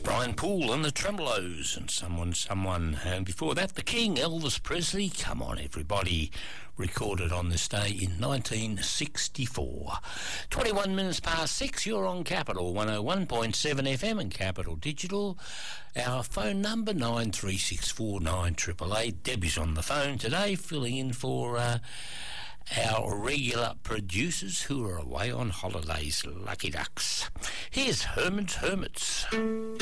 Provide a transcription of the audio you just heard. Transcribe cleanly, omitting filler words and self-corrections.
Brian Poole and the Tremolos and Someone. And before that, the King, Elvis Presley, Come On Everybody, recorded on this day in 1964. 21 minutes past 6, you're on Capital 101.7 FM and Capital Digital. Our phone number 93649888. Debbie's on the phone today, filling in for our regular producers who are away on holidays. Lucky ducks. Here's Herman's Hermits.